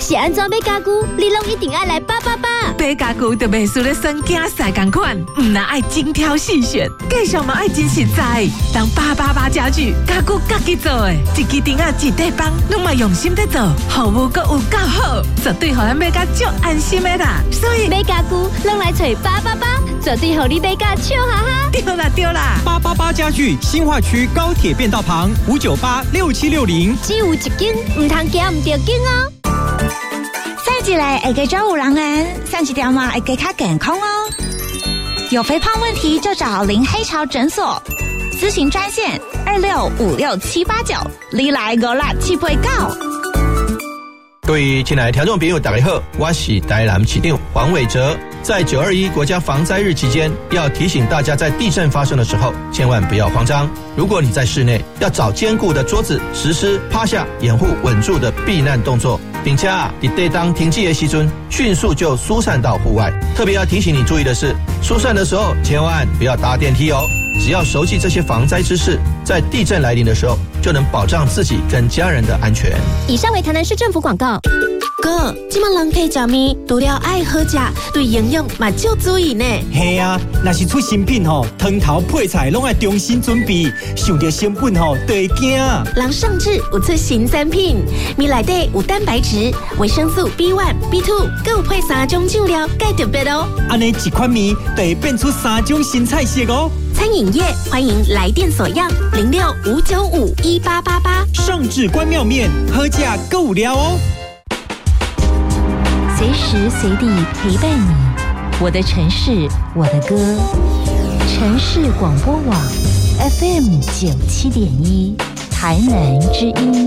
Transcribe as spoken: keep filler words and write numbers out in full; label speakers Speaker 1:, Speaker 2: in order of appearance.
Speaker 1: 是安怎买家具，你拢一定要来八八八。
Speaker 2: 买家具就袂输咧选囝婿同款，唔那爱精挑细选，继续嘛爱真实在。当八八八家具，家具家己做的，一支顶啊一块板，拢嘛用心在做，服务阁有够好，绝对互咱买甲足安心的啦。所以
Speaker 1: 买家具拢来找八八八，绝对互你买甲笑哈哈。
Speaker 2: 对啦对啦，
Speaker 3: 八八八家具新化区高铁便道旁五九八六七六零，
Speaker 1: 只有一间，唔通行唔着间哦。
Speaker 4: 三季来会给周五人人，三季条码会给较健康哦。有肥胖问题就找林黑潮诊所，咨询专线二六五六七八九，你来我啦七八九。
Speaker 5: 各位亲爱的听众朋友，大家好，我是台南市长黄伟哲。在九二一国家防灾日期间，要提醒大家，在地震发生的时候，千万不要慌张。如果你在室内，要找坚固的桌子，实施趴下掩护稳住的避难动作，并且啊，你得当停机的时阵，迅速就疏散到户外。特别要提醒你注意的是，疏散的时候千万不要搭电梯哦。只要熟悉这些防灾知识，在地震来临的时候，就能保障自己跟家人的安全。
Speaker 1: 以上为台南市政府广告。
Speaker 6: 哥，这么人可以食面，除了爱好食，对营养嘛就注意呢。
Speaker 3: 嘿啊，若是出新品吼，汤头配菜拢爱重新准备，想到成本吼，就会惊。
Speaker 6: 人上至有出新产品，面内底有蛋白质、维生素 B 一、B 二，更有配三种酱料，介特别哦。
Speaker 3: 安尼一款面就会变出三种新菜色哦。
Speaker 6: 餐饮业欢迎来电索样零六五九五一八八八，
Speaker 3: 上至关庙面，好食够有料哦。
Speaker 7: 随时随地陪伴你，我的城市，我的歌。城市广播网 F M 九七点一，台南之音。